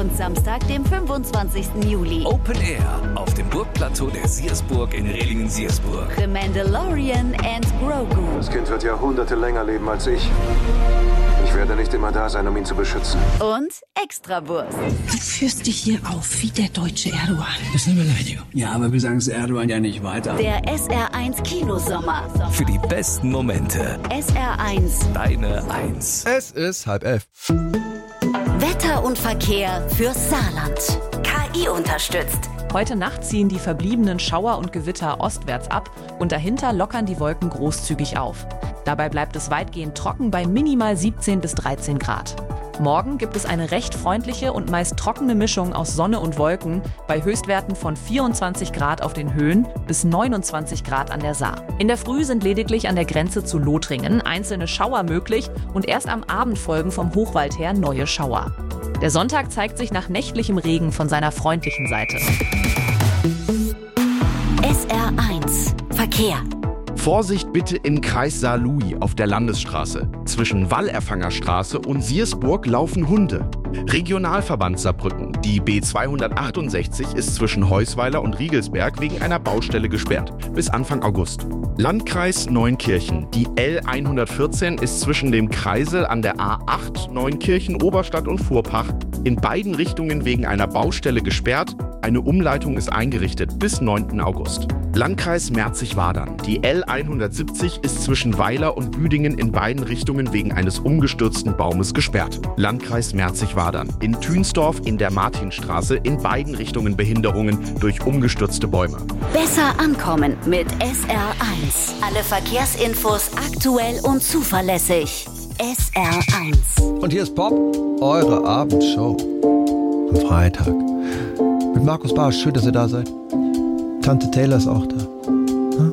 und Samstag, dem 25. Juli. Open Air auf dem Burgplateau der Siersburg in Rehlingen-Siersburg. The Mandalorian and Grogu. Das Kind wird Jahrhunderte länger leben als ich. Ich werde nicht immer da sein, um ihn zu beschützen. Und Extrawurst. Du führst dich hier auf wie der deutsche Erdogan. Das ist eine Beleidigung. Ja, aber wir sagen es Erdogan ja nicht weiter. Der SR1 Kinosommer. Für die besten Momente. SR1. Deine 1. Es ist 10:30. Wetter und Verkehr fürs Saarland. KI unterstützt. Heute Nacht ziehen die verbliebenen Schauer und Gewitter ostwärts ab und dahinter lockern die Wolken großzügig auf. Dabei bleibt es weitgehend trocken bei minimal 17 bis 13 Grad. Morgen gibt es eine recht freundliche und meist trockene Mischung aus Sonne und Wolken bei Höchstwerten von 24 Grad auf den Höhen bis 29 Grad an der Saar. In der Früh sind lediglich an der Grenze zu Lothringen einzelne Schauer möglich und erst am Abend folgen vom Hochwald her neue Schauer. Der Sonntag zeigt sich nach nächtlichem Regen von seiner freundlichen Seite. SR1 Verkehr. Vorsicht bitte im Kreis Saarlouis auf der Landesstraße. Zwischen Wallerfangerstraße und Siersburg laufen Hunde. Regionalverband Saarbrücken. Die B268 ist zwischen Heusweiler und Riegelsberg wegen einer Baustelle gesperrt. Bis Anfang August. Landkreis Neunkirchen. Die L114 ist zwischen dem Kreisel an der A8 Neunkirchen, Oberstadt und Fuhrpach in beiden Richtungen wegen einer Baustelle gesperrt. Eine Umleitung ist eingerichtet bis 9. August. Landkreis Merzig-Wadern. Die L170 ist zwischen Weiler und Büdingen in beiden Richtungen wegen eines umgestürzten Baumes gesperrt. Landkreis Merzig-Wadern. In Thünsdorf in der Martinstraße in beiden Richtungen Behinderungen durch umgestürzte Bäume. Besser ankommen mit SR1. Alle Verkehrsinfos aktuell und zuverlässig. SR1. Und hier ist Pop, eure Abendshow. Am Freitag. Mit Markus Barsch, schön, dass ihr da seid. Tante Taylor ist auch da.